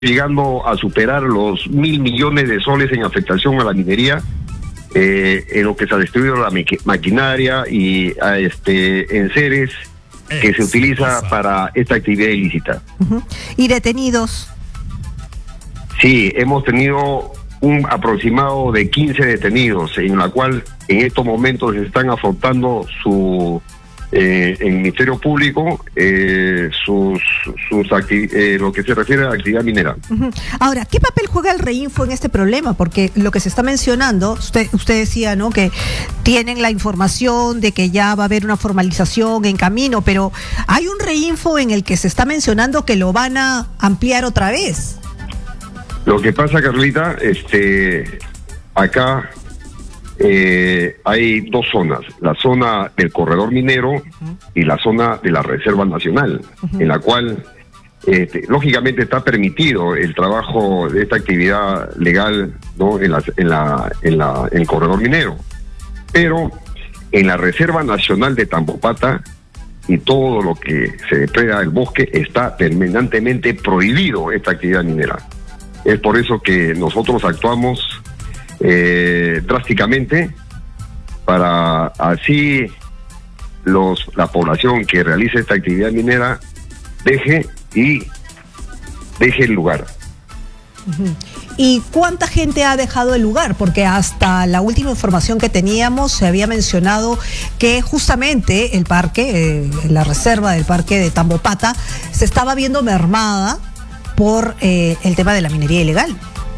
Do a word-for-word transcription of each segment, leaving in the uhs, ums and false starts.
llegando a superar los mil millones de soles en afectación a la minería, eh, en lo que se ha destruido la maquinaria y a este enseres que se utiliza para esta actividad ilícita. Uh-huh. ¿Y detenidos? Sí, hemos tenido un aproximado de quince detenidos, en la cual en estos momentos están afrontando su eh, en el Ministerio Público eh, sus sus eh, lo que se refiere a la actividad minera. Uh-huh. Ahora, ¿qué papel juega el Reinfo en este problema? Porque lo que se está mencionando, usted usted decía, ¿no?, que tienen la información de que ya va a haber una formalización en camino, pero hay un Reinfo en el que se está mencionando que lo van a ampliar otra vez. Lo que pasa, Carlita, este, acá eh, hay dos zonas, la zona del corredor minero uh-huh. y la zona de la Reserva Nacional, uh-huh. en la cual, este, lógicamente, está permitido el trabajo de esta actividad legal, ¿no?, en la, en la, en la, en el corredor minero, pero en la Reserva Nacional de Tambopata y todo lo que se depreda del bosque está terminantemente prohibido esta actividad minera. Es por eso que nosotros actuamos eh, drásticamente para así los la población que realice esta actividad minera deje y deje el lugar. Uh-huh. ¿Y cuánta gente ha dejado el lugar? Porque hasta la última información que teníamos se había mencionado que justamente el parque, eh, la reserva del parque de Tambopata, se estaba viendo mermada por eh, el tema de la minería ilegal.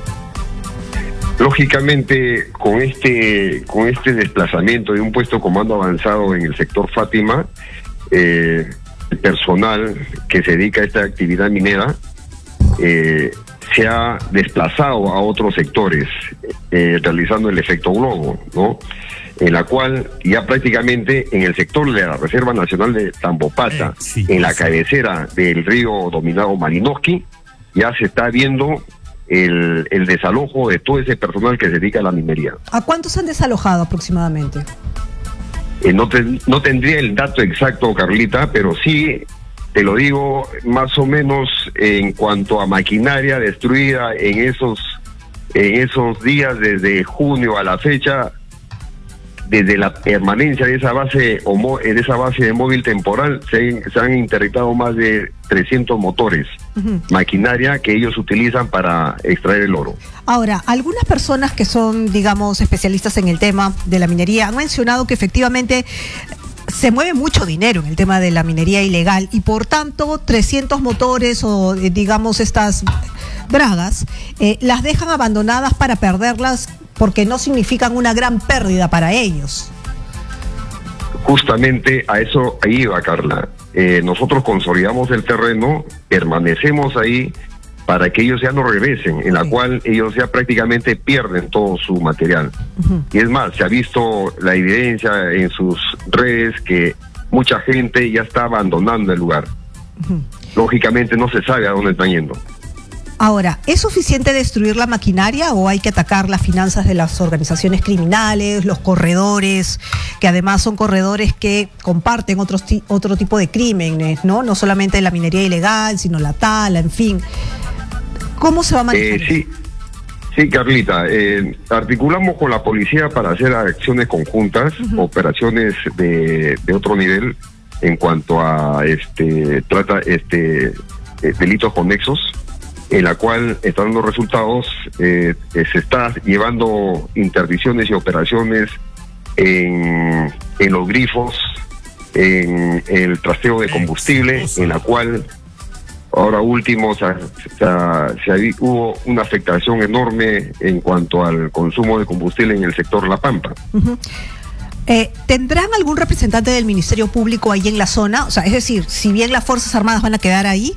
Lógicamente, con este con este desplazamiento de un puesto de comando avanzado en el sector Fátima, eh, el personal que se dedica a esta actividad minera eh, se ha desplazado a otros sectores, eh, realizando el efecto globo, ¿no?, en la cual ya prácticamente en el sector de la Reserva Nacional de Tambopata, eh, sí, en la sí. cabecera del río dominado Malinoski, ya se está viendo el, el desalojo de todo ese personal que se dedica a la minería. ¿A cuántos han desalojado aproximadamente? Eh, no, te, no tendría el dato exacto, Carlita, pero sí, te lo digo, más o menos en cuanto a maquinaria destruida en esos, en esos días, desde junio a la fecha, desde la permanencia de esa base o de esa base de móvil temporal se, se han interdictado más de trescientos motores, uh-huh. maquinaria que ellos utilizan para extraer el oro. Ahora, algunas personas que son, digamos, especialistas en el tema de la minería han mencionado que efectivamente se mueve mucho dinero en el tema de la minería ilegal y por tanto trescientos motores o digamos estas dragas eh, las dejan abandonadas para perderlas porque no significan una gran pérdida para ellos. Justamente a eso ahí iba, Carla. Eh, nosotros consolidamos el terreno, permanecemos ahí para que ellos ya no regresen, en la sí. cual ellos ya prácticamente pierden todo su material. Uh-huh. Y es más, se ha visto la evidencia en sus redes que mucha gente ya está abandonando el lugar. Uh-huh. Lógicamente no se sabe a dónde están yendo. Ahora, ¿es suficiente destruir la maquinaria o hay que atacar las finanzas de las organizaciones criminales, los corredores, que además son corredores que comparten otros ti- otro tipo de crímenes, ¿no? No solamente la minería ilegal, sino la tala, en fin. ¿Cómo se va a manejar? Eh, sí, sí, Carlita. Eh, articulamos con la policía para hacer acciones conjuntas, uh-huh. operaciones de, de otro nivel en cuanto a este trata este eh, delitos conexos, en la cual están dando resultados. Eh, eh, se está llevando interdicciones y operaciones en, en los grifos, en, en el trasteo de combustible, en la cual ahora último o sea, o sea, se, hubo una afectación enorme en cuanto al consumo de combustible en el sector La Pampa. Uh-huh. Eh, ¿Tendrán algún representante del Ministerio Público ahí en la zona? O sea, es decir, si bien las Fuerzas Armadas van a quedar ahí,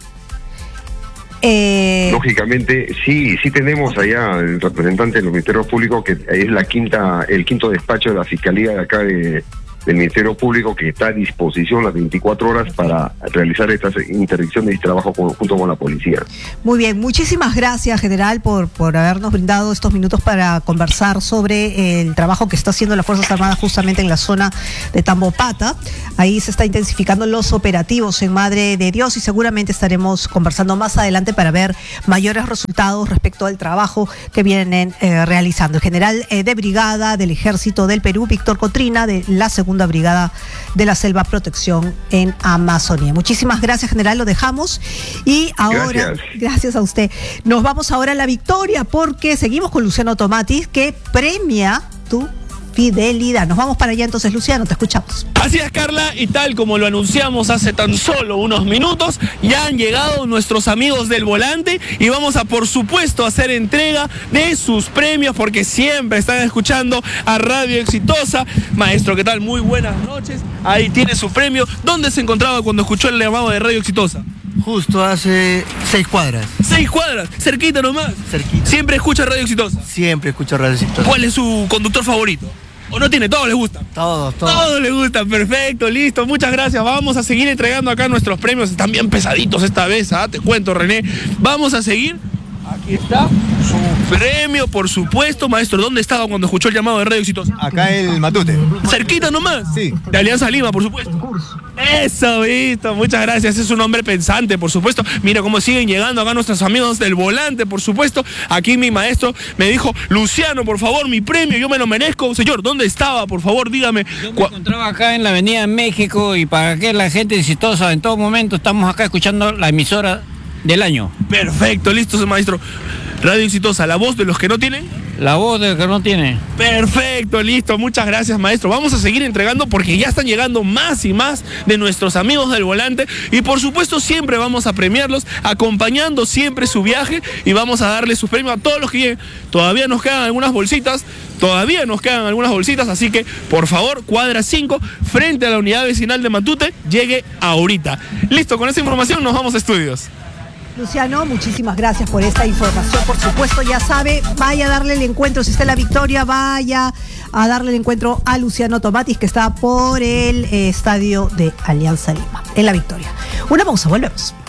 Eh... Lógicamente, sí, sí tenemos allá el representante de los ministerios públicos, que es la quinta, el quinto despacho de la Fiscalía de acá de, del Ministerio Público, que está a disposición las veinticuatro horas para realizar estas interdicciones y trabajo con, junto con la policía. Muy bien, muchísimas gracias, general, por, por habernos brindado estos minutos para conversar sobre el trabajo que está haciendo las Fuerzas Armadas justamente en la zona de Tambopata. Ahí se está intensificando los operativos en Madre de Dios y seguramente estaremos conversando más adelante para ver mayores resultados respecto al trabajo que vienen eh, realizando. El general eh, de brigada del Ejército del Perú, Víctor Cotrina, de la segunda Brigada de la Selva Protección en Amazonía. Muchísimas gracias, general, lo dejamos. Y ahora, gracias, gracias a usted. Nos vamos ahora a La Victoria porque seguimos con Luciano Tomatis, que premia tu fidelidad. Nos vamos para allá entonces, Luciano, te escuchamos. Así es, Carla, y tal como lo anunciamos hace tan solo unos minutos, ya han llegado nuestros amigos del volante y vamos a, por supuesto, hacer entrega de sus premios porque siempre están escuchando a Radio Exitosa. Maestro, ¿qué tal? Muy buenas noches. Ahí tiene su premio. ¿Dónde se encontraba cuando escuchó el llamado de Radio Exitosa? Justo hace seis cuadras. Seis cuadras, cerquita nomás. Cerquita. ¿Siempre escucha Radio Exitosa? Siempre escucho Radio Exitosa. ¿Cuál es su conductor favorito? ¿O no tiene? ¿Todos les gusta? Todos, todos. Todos les gusta, perfecto, listo, muchas gracias. Vamos a seguir entregando acá nuestros premios, están bien pesaditos esta vez, ¿ah? Te cuento, René. Vamos a seguir. Aquí está su premio, por supuesto. Maestro, ¿dónde estaba cuando escuchó el llamado de Radio Exitosa? Acá el Matute. Cerquita nomás. Sí. De Alianza Lima, por supuesto. Eso, visto, muchas gracias. Es un hombre pensante, por supuesto. Mira cómo siguen llegando acá nuestros amigos del volante, por supuesto. Aquí mi maestro me dijo, Luciano, por favor, mi premio, yo me lo merezco. Señor, ¿dónde estaba? Por favor, dígame. Yo me encontraba acá en la Avenida México y para que la gente exitosa, en todo momento estamos acá escuchando la emisora del año. Perfecto, listo, maestro. Radio Exitosa, la voz de los que no tienen. La voz del que no tiene. Perfecto, listo, muchas gracias, maestro. Vamos a seguir entregando porque ya están llegando más y más de nuestros amigos del volante y por supuesto siempre vamos a premiarlos, acompañando siempre su viaje y vamos a darle sus premios a todos los que lleguen. Todavía nos quedan algunas bolsitas, todavía nos quedan algunas bolsitas, así que por favor, cuadra cinco, frente a la unidad vecinal de Matute, llegue ahorita. Listo, con esa información nos vamos a estudios. Luciano, muchísimas gracias por esta información. Por supuesto, ya sabe, vaya a darle el encuentro, si está en La Victoria, vaya a darle el encuentro a Luciano Tomatis, que está por el eh, estadio de Alianza Lima, en La Victoria. Una pausa, volvemos.